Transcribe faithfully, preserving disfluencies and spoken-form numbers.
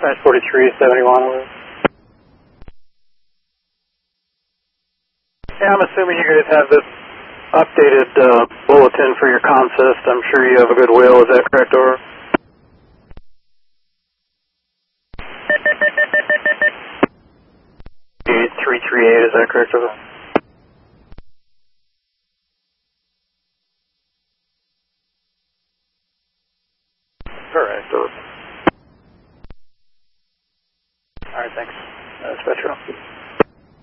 Dispatch forty-three seventy-one. Yeah, I'm assuming you guys have this updated uh, bulletin for your consist. I'm sure you have a good will. Is that correct, or? eight three three eight, is that correct, over? Correct, over.